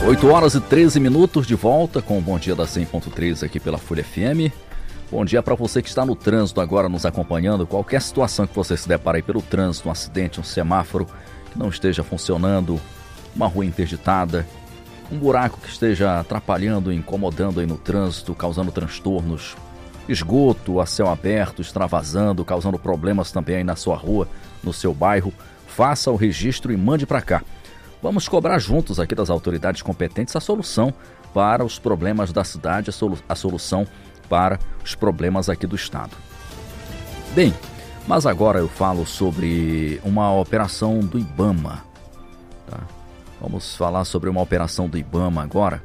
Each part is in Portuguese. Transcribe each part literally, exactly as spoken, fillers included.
oito horas e treze minutos de volta com o Bom Dia da cem ponto três aqui pela Folha F M. Bom dia para você que está no trânsito agora nos acompanhando. Qualquer situação que você se depare aí pelo trânsito, um acidente, um semáforo que não esteja funcionando, uma rua interditada, um buraco que esteja atrapalhando, incomodando aí no trânsito, causando transtornos, esgoto a céu aberto, extravasando, causando problemas também aí na sua rua, no seu bairro, faça o registro e mande para cá. Vamos cobrar juntos aqui das autoridades competentes a solução para os problemas da cidade, a, solu- a solução para os problemas aqui do estado. Bem, mas agora eu falo sobre uma operação do IBAMA. Tá? Vamos falar sobre uma operação do IBAMA agora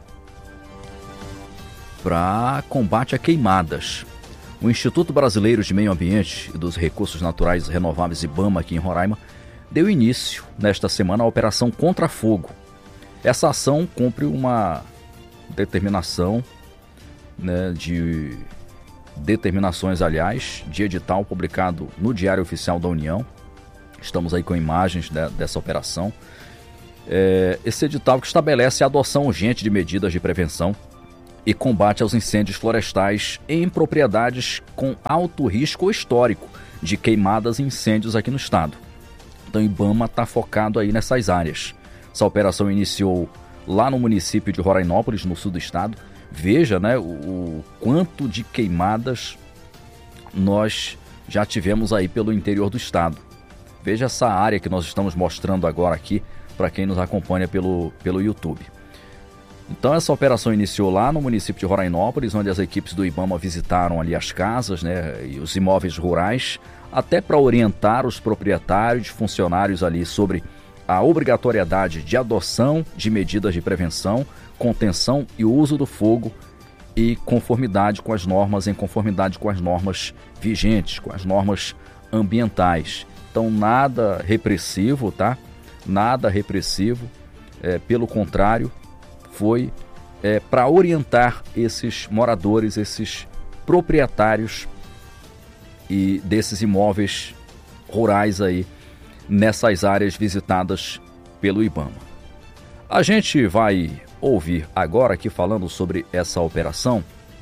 para combate a queimadas. O Instituto Brasileiro de Meio Ambiente e dos Recursos Naturais Renováveis IBAMA aqui em Roraima deu início nesta semana à Operação Contra Fogo. Essa ação cumpre uma determinação, né, de determinações, aliás, de edital publicado no Diário Oficial da União. Estamos aí com imagens de, dessa operação. É, esse edital que estabelece a adoção urgente de medidas de prevenção e combate aos incêndios florestais em propriedades com alto risco histórico de queimadas e incêndios aqui no estado. Então, o IBAMA está focado aí nessas áreas. Essa operação iniciou lá no município de Rorainópolis, no sul do estado. Veja, né, o, o quanto de queimadas nós já tivemos aí pelo interior do estado. Veja essa área que nós estamos mostrando agora aqui para quem nos acompanha pelo, pelo YouTube. Então, essa operação iniciou lá no município de Rorainópolis, onde as equipes do IBAMA visitaram ali as casas, né, e os imóveis rurais, até para orientar os proprietários, funcionários ali sobre a obrigatoriedade de adoção de medidas de prevenção, contenção e uso do fogo e conformidade com as normas, em conformidade com as normas vigentes, com as normas ambientais. Então, nada repressivo, tá? Nada repressivo, é, pelo contrário, foi é, para orientar esses moradores, esses proprietários e desses imóveis rurais aí nessas áreas visitadas pelo IBAMA. A gente vai ouvir agora aqui falando sobre essa operação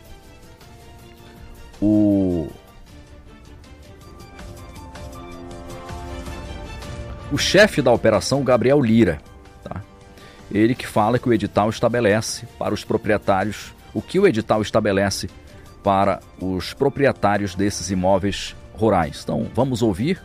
o o chefe da operação, Gabriel Lira, tá? Ele que fala que o edital estabelece para os proprietários, o que o edital estabelece para os proprietários desses imóveis rurais. Então, vamos ouvir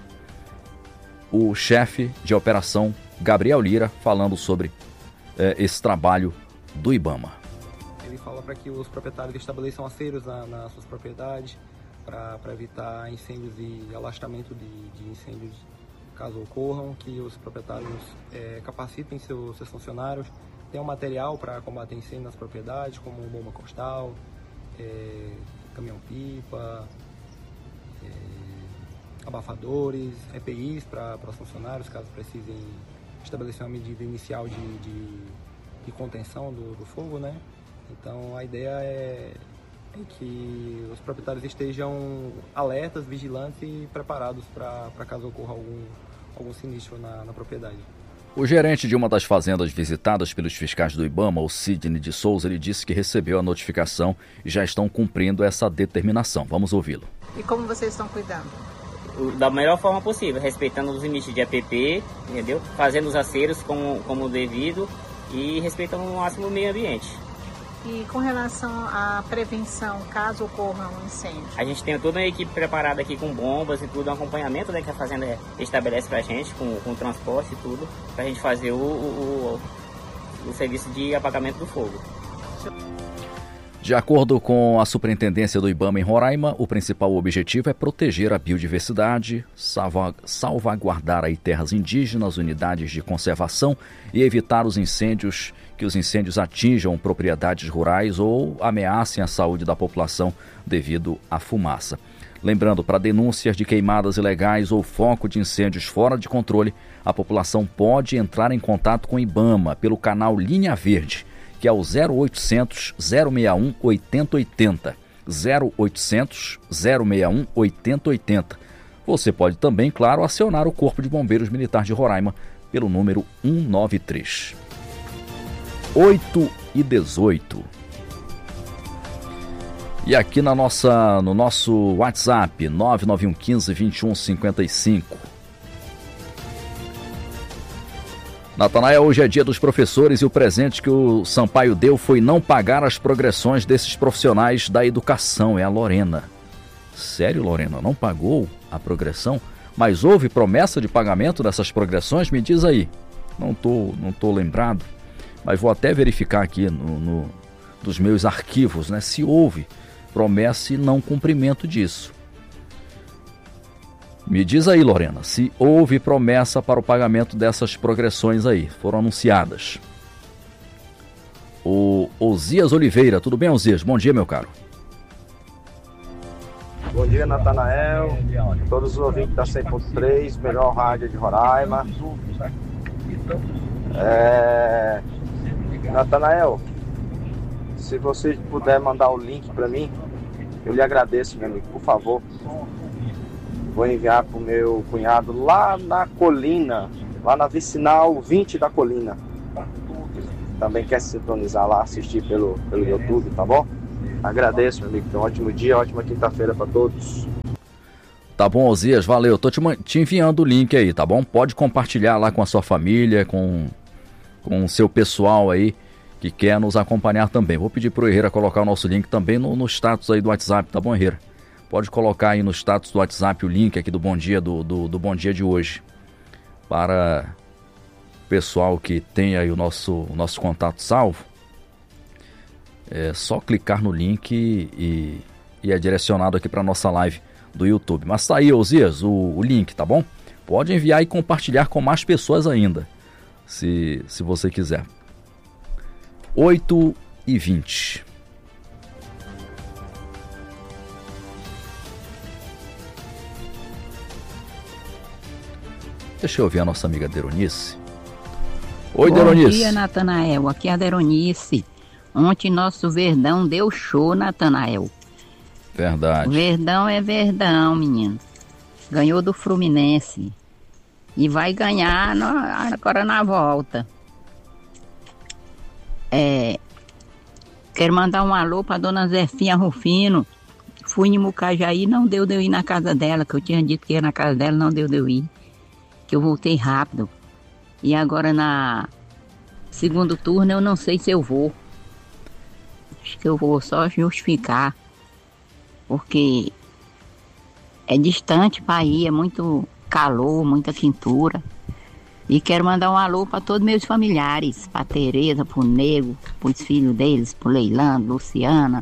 o chefe de operação, Gabriel Lira, falando sobre eh, esse trabalho do IBAMA. Ele fala para que os proprietários estabeleçam aceiros na, nas suas propriedades para evitar incêndios e alastamento de, de incêndios caso ocorram, que os proprietários é, capacitem seus, seus funcionários, tenham material para combater incêndio nas propriedades, como bomba costal, é, caminhão-pipa, é, abafadores, E P Is para os funcionários, caso precisem estabelecer uma medida inicial de, de, de contenção do, do fogo, né? Então, a ideia é, é que os proprietários estejam alertas, vigilantes e preparados para caso ocorra algum, algum sinistro na, na propriedade. O gerente de uma das fazendas visitadas pelos fiscais do IBAMA, o Sidney de Souza, ele disse que recebeu a notificação e já estão cumprindo essa determinação. Vamos ouvi-lo. E como vocês estão cuidando? Da melhor forma possível, respeitando os limites de A P P, entendeu? Fazendo os aceros como, como devido e respeitando ao máximo o meio ambiente. E com relação à prevenção, caso ocorra um incêndio? A gente tem toda uma equipe preparada aqui com bombas e tudo, um acompanhamento, né, que a fazenda estabelece pra gente, com, com transporte e tudo, pra gente fazer o, o, o, o serviço de apagamento do fogo. De acordo com a Superintendência do IBAMA em Roraima, o principal objetivo é proteger a biodiversidade, salva, salvaguardar aí terras indígenas, unidades de conservação e evitar os incêndios, que os incêndios atinjam propriedades rurais ou ameacem a saúde da população devido à fumaça. Lembrando, para denúncias de queimadas ilegais ou foco de incêndios fora de controle, a população pode entrar em contato com o IBAMA pelo canal Linha Verde, que é o zero oitocentos, zero sessenta e um, oitenta e oitenta, zero oitocentos, zero sessenta e um, oitenta e oitenta. Você pode também, claro, acionar o Corpo de Bombeiros Militar de Roraima pelo número cento e noventa e três. oito e dezoito. E aqui na nossa, no nosso WhatsApp, nove nove um um cinco, dois um cinco cinco. Natanael, hoje é dia dos professores e o presente que o Sampaio deu foi não pagar as progressões desses profissionais da educação. É a Lorena. Sério, Lorena? Não pagou a progressão? Mas houve promessa de pagamento dessas progressões? Me diz aí. Não tô, não tô lembrado, mas vou até verificar aqui no, no, dos meus arquivos, né, se houve promessa e não cumprimento disso. Me diz aí, Lorena, se houve promessa para o pagamento dessas progressões aí, foram anunciadas. O Osias Oliveira, tudo bem, Osias? Bom dia, meu caro. Bom dia, Natanael, todos os ouvintes da cem ponto três, melhor rádio de Roraima. É... Natanael, se você puder mandar o link para mim, eu lhe agradeço, meu amigo, por favor. Vou enviar para o meu cunhado lá na Colina, lá na vicinal vinte da Colina. Também quer se sintonizar lá, assistir pelo, pelo YouTube, tá bom? Agradeço, meu amigo. Então, um ótimo dia, ótima quinta-feira para todos. Tá bom, Osias, valeu. Tô te, te enviando o link aí, tá bom? Pode compartilhar lá com a sua família, com, com o seu pessoal aí que quer nos acompanhar também. Vou pedir pro Herrera colocar o nosso link também no, no status aí do WhatsApp, tá bom, Herrera? Pode colocar aí no status do WhatsApp o link aqui do Bom Dia, do, do, do Bom Dia de hoje. Para o pessoal que tem aí o nosso, o nosso contato salvo, é só clicar no link e, e é direcionado aqui para nossa live do YouTube. Mas tá aí, Osias, o, o link, tá bom? Pode enviar e compartilhar com mais pessoas ainda, se, se você quiser. oito e vinte. Deixa eu ouvir a nossa amiga Deronice. Oi, Deronice. Bom dia, Natanael. Aqui é a Deronice. Ontem nosso Verdão deu show, Natanael. Verdade. O Verdão é Verdão, menino. Ganhou do Fluminense. E vai ganhar no, agora na volta. É, quero mandar um alô pra dona Zefinha Rufino. Fui em Mucajaí, não deu de eu ir na casa dela, que eu tinha dito que ia na casa dela, não deu de eu ir. Que eu voltei rápido. E agora na segundo turno eu não sei se eu vou. Acho que eu vou só justificar. Porque é distante para ir, é muito calor, muita quentura. E quero mandar um alô para todos meus familiares. Para Tereza, para o Nego, para os filhos deles, para o Leilando, Luciana,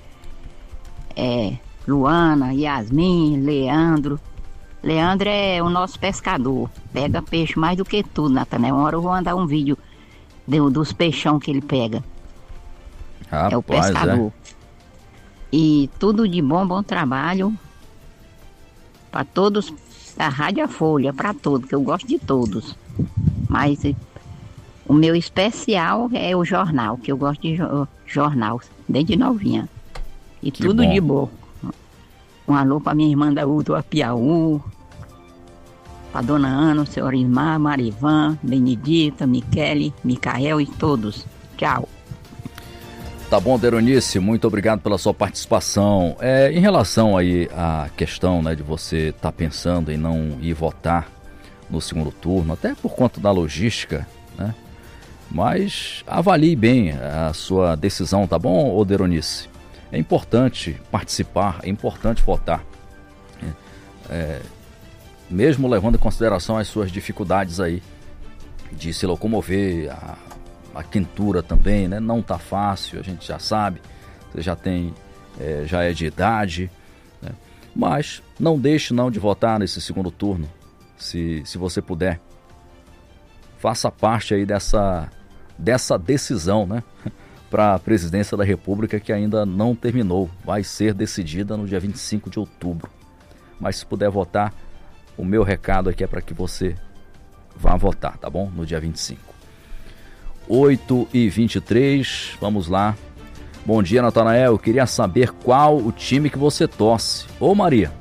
é, Luana, Yasmin, Leandro. Leandro é o nosso pescador, pega peixe mais do que tudo, Natanael. Uma hora eu vou mandar um vídeo do, dos peixão que ele pega. Rapaz, é o pescador. É. E tudo de bom, bom trabalho para todos, da Rádio A Folha, para todos, que eu gosto de todos. Mas o meu especial é o jornal, que eu gosto de jo- jornal, desde novinha. E que tudo bom. De bom. Um alô para minha irmã da U do Apiaú, para dona Ana, o senhor Ismar, Marivan, Benedita, Michele, Micael e todos. Tchau. Tá bom, Deronice, muito obrigado pela sua participação. É, em relação aí à questão, né, de você estar tá pensando em não ir votar no segundo turno, até por conta da logística, né? Mas avalie bem a sua decisão, tá bom, ô Deronice? É importante participar, é importante votar. É, é, mesmo levando em consideração as suas dificuldades aí de se locomover, a, a quentura também, né? Não tá fácil, a gente já sabe, você já tem, é, já é de idade, né? Mas não deixe não de votar nesse segundo turno, se, se você puder. Faça parte aí dessa, dessa decisão, né? Para a presidência da República, que ainda não terminou, vai ser decidida no dia vinte e cinco de outubro. Mas se puder votar, o meu recado aqui é para que você vá votar, tá bom? No dia vinte e cinco. oito e vinte e três, vamos lá. Bom dia, Natanael, eu queria saber qual o time que você torce. Ô Maria,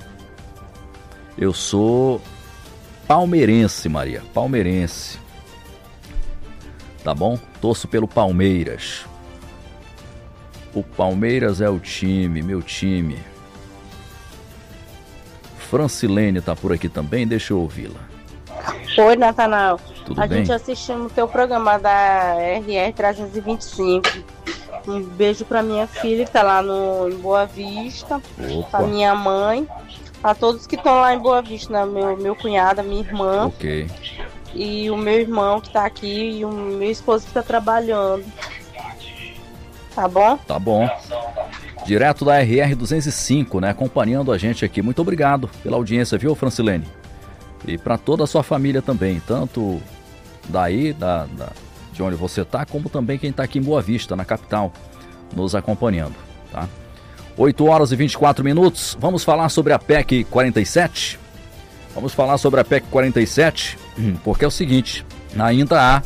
eu sou palmeirense, Maria, palmeirense. tá bom? Torço pelo Palmeiras. O Palmeiras é o time, meu time. Francilene tá por aqui também, deixa eu ouvi-la. Oi, Natanael. Tudo a bem? gente assistiu o teu programa da R R trezentos e vinte e cinco. Um beijo pra minha filha que tá lá no, em Boa Vista. Opa. Pra minha mãe. Pra todos que estão lá em Boa Vista, né? meu, meu cunhado, minha irmã. Ok. E o meu irmão que tá aqui e o meu esposo que tá trabalhando. Tá bom? Tá bom. Direto da R R duzentos e cinco, né? Acompanhando a gente aqui. Muito obrigado pela audiência, viu, Francilene? E para toda a sua família também, tanto daí, da, da, de onde você tá, como também quem tá aqui em Boa Vista, na capital, nos acompanhando, tá? oito horas e vinte e quatro minutos, vamos falar sobre a P E C quarenta e sete? Vamos falar sobre a P E C quarenta e sete, porque é o seguinte, ainda há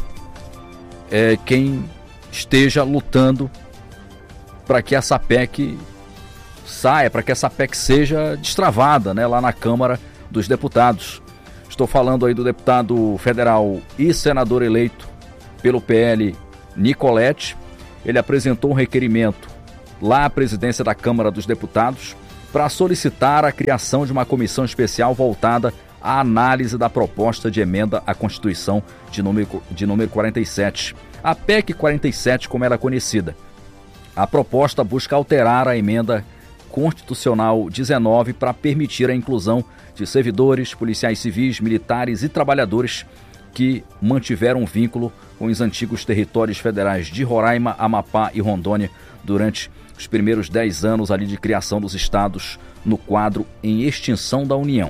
é, quem esteja lutando para que essa P E C saia, para que essa P E C seja destravada, né, lá na Câmara dos Deputados. Estou falando aí do deputado federal e senador eleito pelo P L, Nicolete. Ele apresentou um requerimento lá à presidência da Câmara dos Deputados para solicitar a criação de uma comissão especial voltada à análise da proposta de emenda à Constituição de número, de número quarenta e sete. A P E C quarenta e sete, como ela é conhecida. A proposta busca alterar a emenda constitucional dezenove para permitir a inclusão de servidores, policiais civis, militares e trabalhadores que mantiveram um vínculo com os antigos territórios federais de Roraima, Amapá e Rondônia durante os primeiros dez anos ali de criação dos estados no quadro em extinção da União.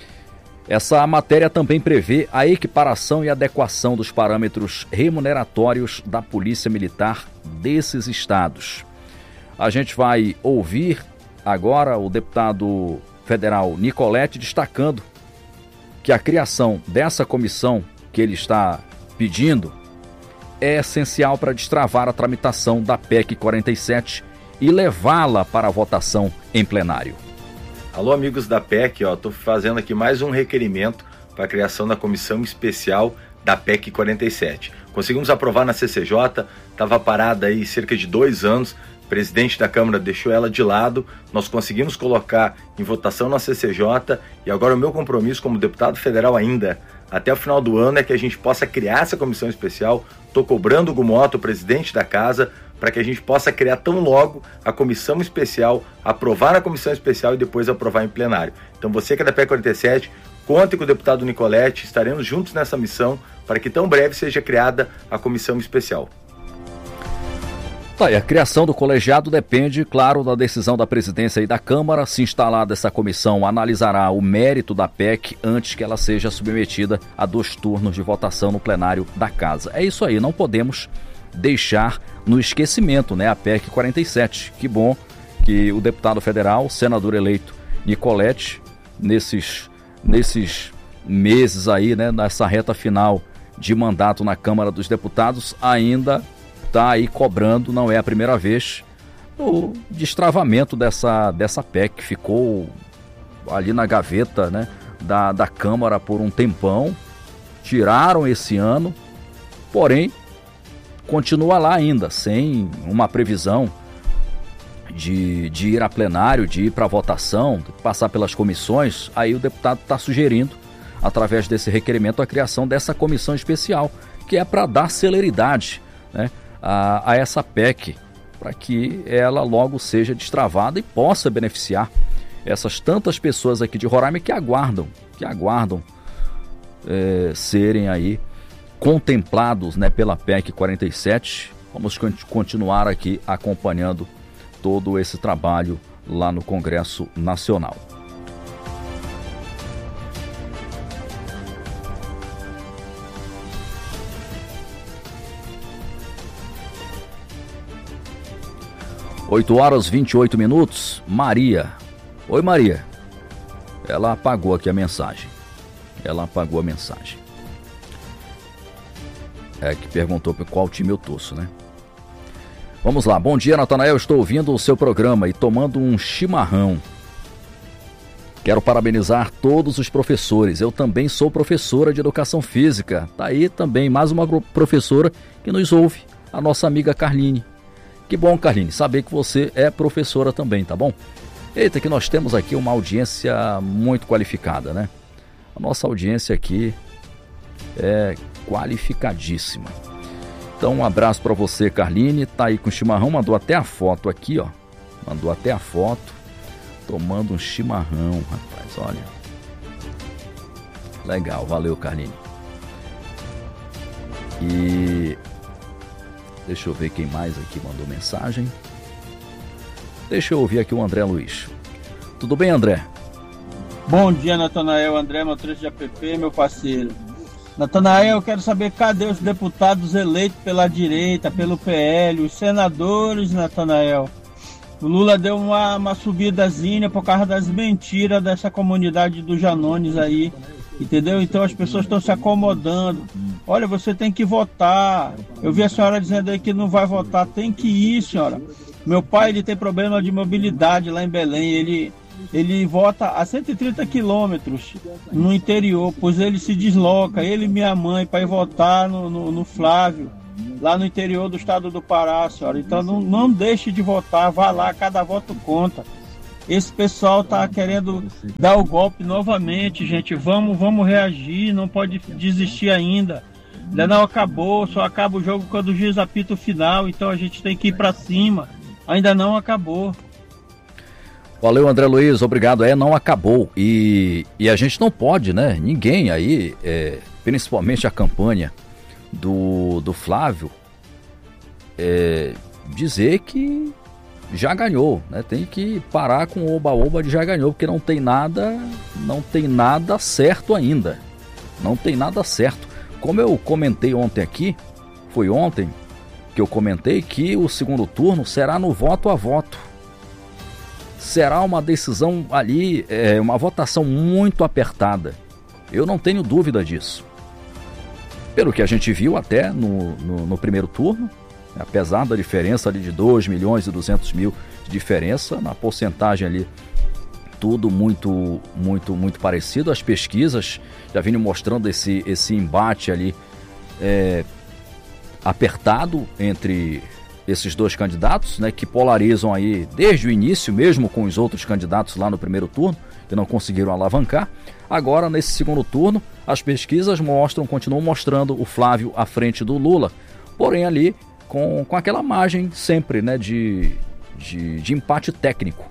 Essa matéria também prevê a equiparação e adequação dos parâmetros remuneratórios da Polícia Militar desses estados. A gente vai ouvir agora o deputado federal Nicolete destacando que a criação dessa comissão que ele está pedindo é essencial para destravar a tramitação da P E C quarenta e sete e levá-la para a votação em plenário. Alô, amigos da P E C, ó, tô fazendo aqui mais um requerimento para a criação da comissão especial da P E C quarenta e sete. Conseguimos aprovar na C C J, estava parada aí cerca de dois anos, o presidente da Câmara deixou ela de lado, nós conseguimos colocar em votação na C C J e agora o meu compromisso como deputado federal ainda, até o final do ano, é que a gente possa criar essa comissão especial. Estou cobrando o Gumoto, o presidente da casa, para que a gente possa criar tão logo a comissão especial, aprovar na comissão especial e depois aprovar em plenário. Então você que é da P E C quarenta e sete, conte com o deputado Nicolete, estaremos juntos nessa missão para que tão breve seja criada a comissão especial. Tá, e a criação do colegiado depende, claro, da decisão da presidência e da Câmara. Se instalada essa comissão, analisará o mérito da P E C antes que ela seja submetida a dois turnos de votação no plenário da Casa. É isso aí, não podemos deixar no esquecimento, né, a P E C quarenta e sete. Que bom que o deputado federal, senador eleito Nicolete, nesses, nesses meses aí, né, nessa reta final de mandato na Câmara dos Deputados, ainda está aí cobrando, não é a primeira vez, o destravamento dessa, dessa P E C, que ficou ali na gaveta, né, da, da Câmara por um tempão, tiraram esse ano, porém continua lá ainda, sem uma previsão de, de ir a plenário, de ir para votação, passar pelas comissões. Aí o deputado está sugerindo, através desse requerimento, a criação dessa comissão especial, que é para dar celeridade, né, a, a essa P E C, para que ela logo seja destravada e possa beneficiar essas tantas pessoas aqui de Roraima que aguardam, que aguardam é, serem aí contemplados, né, pela P E C quarenta e sete. Vamos continuar aqui acompanhando todo esse trabalho lá no Congresso Nacional. oito horas e vinte e oito minutos. Maria. Oi, Maria. Ela apagou aqui a mensagem. Ela apagou a mensagem. É, que perguntou por qual time eu torço, né? Vamos lá. Bom dia, Natanael. Estou ouvindo o seu programa e tomando um chimarrão. Quero parabenizar todos os professores. Eu também sou professora de educação física. Tá aí também mais uma professora que nos ouve, a nossa amiga Carline. Que bom, Carline, saber que você é professora também, tá bom? Eita, que nós temos aqui uma audiência muito qualificada, né? A nossa audiência aqui é qualificadíssima. Então, um abraço para você, Carline. Tá aí com o chimarrão, mandou até a foto aqui, ó. Mandou até a foto. Tomando um chimarrão, rapaz, olha. Legal, valeu, Carline. E deixa eu ver quem mais aqui mandou mensagem. Deixa eu ouvir aqui o André Luiz. Tudo bem, André? Bom dia, Natanael. André, motorista de A P P, meu parceiro. Natanael, eu quero saber cadê os deputados eleitos pela direita, pelo P L, os senadores, Natanael. O Lula deu uma, uma subidazinha por causa das mentiras dessa comunidade dos Janones aí, entendeu? Então as pessoas estão se acomodando. Olha, você tem que votar. Eu vi a senhora dizendo aí que não vai votar. Tem que ir, senhora. Meu pai, ele tem problema de mobilidade lá em Belém. Ele, ele vota a cento e trinta quilômetros no interior, pois ele se desloca, ele e minha mãe, para ir votar no, no, no Flávio, lá no interior do estado do Pará, senhora. Então não, não deixe de votar, vá lá, cada voto conta. Esse pessoal tá querendo dar o golpe novamente, gente. Vamos, vamos reagir, não pode desistir ainda. Ainda não acabou, só acaba o jogo quando o juiz apita o final, então a gente tem que ir para cima. Ainda não acabou. Valeu, André Luiz, obrigado. É, não acabou. E, e a gente não pode, né? Ninguém aí, é, principalmente a campanha do, do Flávio, é, dizer que já ganhou, né? Tem que parar com o oba-oba de já ganhou, porque não tem nada, não tem nada certo ainda. Não tem nada certo. Como eu comentei ontem aqui, foi ontem que eu comentei que o segundo turno será no voto a voto. Será uma decisão ali, é, uma votação muito apertada. Eu não tenho dúvida disso. Pelo que a gente viu até no, no, no primeiro turno, apesar da diferença ali de dois milhões e duzentos mil de diferença, na porcentagem ali, tudo muito, muito, muito parecido. As pesquisas já vinham mostrando esse, esse embate ali é, apertado entre esses dois candidatos, né, que polarizam aí desde o início, mesmo com os outros candidatos lá no primeiro turno, que não conseguiram alavancar. Agora, nesse segundo turno, as pesquisas mostram, continuam mostrando o Flávio à frente do Lula, porém ali com, com aquela margem sempre, né, de, de, de empate técnico.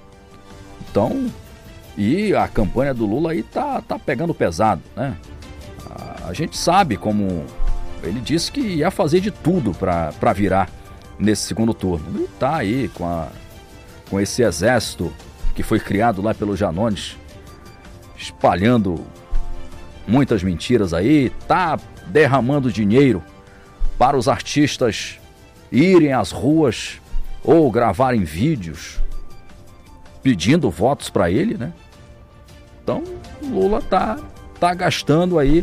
Então, e a campanha do Lula aí tá, tá pegando pesado, né? A, a gente sabe como ele disse que ia fazer de tudo para virar nesse segundo turno. E tá aí com, a, com esse exército que foi criado lá pelos Janones, espalhando muitas mentiras aí, tá derramando dinheiro para os artistas irem às ruas ou gravarem vídeos pedindo votos para ele, né? Então, Lula tá, tá gastando aí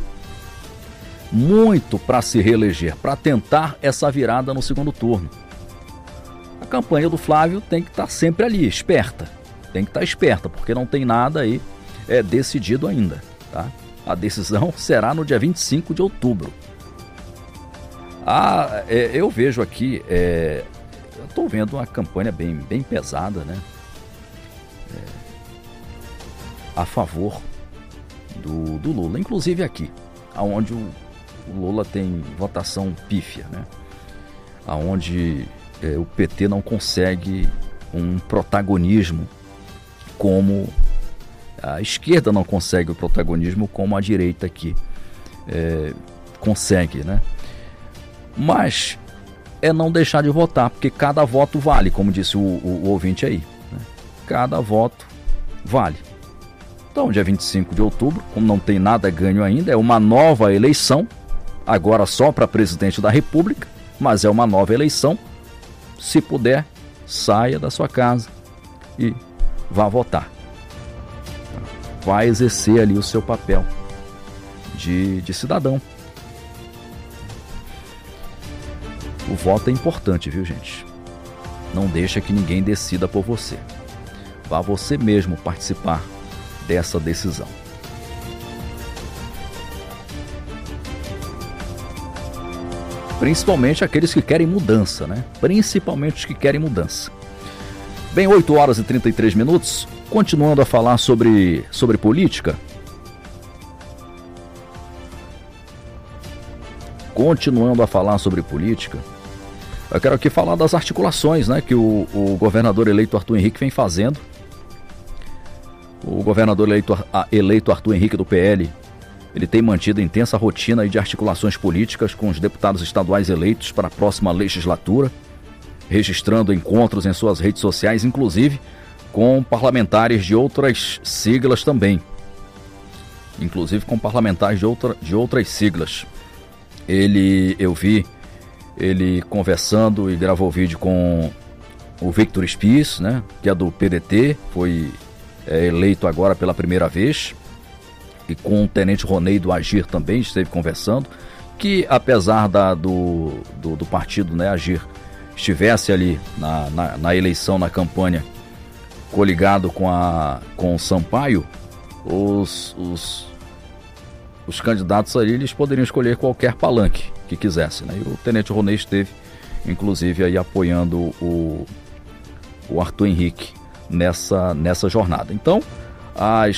muito para se reeleger, para tentar essa virada no segundo turno. A campanha do Flávio tem que estar sempre ali, esperta. Tem que estar esperta, porque não tem nada aí é, decidido ainda, tá? A decisão será no dia vinte e cinco de outubro. Ah, é, eu vejo aqui, é, eu estou vendo uma campanha bem, bem pesada, né? É, a favor do, do Lula, inclusive aqui, onde o, o Lula tem votação pífia, né? Onde é, o P T não consegue um protagonismo como a esquerda não consegue o protagonismo como a direita aqui é, consegue, né? Mas é não deixar de votar, porque cada voto vale, como disse o, o, o ouvinte aí, né? Cada voto vale. Então, dia vinte e cinco de outubro, como não tem nada ganho ainda, é uma nova eleição, agora só para presidente da República, mas é uma nova eleição. Se puder, saia da sua casa e vá votar. Vai exercer ali o seu papel de, de cidadão. O voto é importante, viu, gente? Não deixa que ninguém decida por você. Vá você mesmo participar dessa decisão. Principalmente aqueles que querem mudança, né? Principalmente os que querem mudança. Bem, oito horas e trinta e três minutos, continuando a falar sobre, sobre política. Continuando a falar sobre política, eu quero aqui falar das articulações, né, que o, o governador eleito Arthur Henrique vem fazendo. O governador eleito, eleito Arthur Henrique do P L, ele tem mantido intensa rotina de articulações políticas com os deputados estaduais eleitos para a próxima legislatura, registrando encontros em suas redes sociais, inclusive com parlamentares de outras siglas também. Inclusive com parlamentares de, outra, de outras siglas. Ele, eu vi ele conversando e gravou vídeo com o Victor Spies, né, que é do P D T, foi é, eleito agora pela primeira vez, e com o tenente Ronei do Agir também esteve conversando, que apesar da, do, do, do partido, né, Agir, estivesse ali na, na, na eleição, na campanha, coligado com, a, com o Sampaio, os... os Os candidatos ali, eles poderiam escolher qualquer palanque que quisessem, né? E o tenente Ronei esteve, inclusive, aí apoiando o, o Arthur Henrique nessa, nessa jornada. Então, as